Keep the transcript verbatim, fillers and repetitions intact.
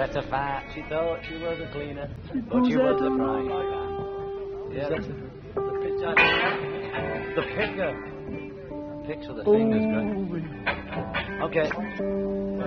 that's a fact. She thought she was a cleaner, but Who's she was that? a frying pan. Yeah, that's the, the pitch I The picker. Picks of the fingers, Oh. right? Okay.